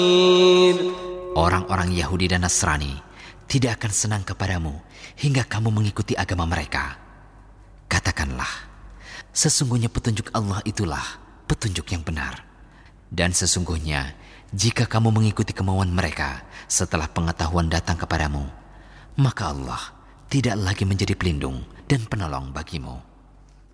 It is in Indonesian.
Orang-orang Yahudi dan Nasrani tidak akan senang kepadamu hingga kamu mengikuti agama mereka. Katakanlah, sesungguhnya petunjuk Allah itulah petunjuk yang benar. Dan sesungguhnya jika kamu mengikuti kemauan mereka setelah pengetahuan datang kepadamu, maka Allah tidak lagi menjadi pelindung dan penolong bagimu.